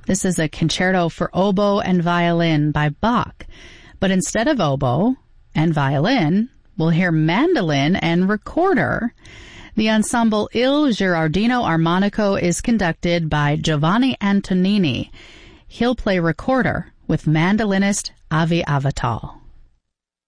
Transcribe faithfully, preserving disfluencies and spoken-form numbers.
This is a concerto for oboe and violin by Bach. But instead of oboe and violin, we'll hear mandolin and recorder. The ensemble Il Girardino Armonico is conducted by Giovanni Antonini. He'll play recorder with mandolinist Avi Avital.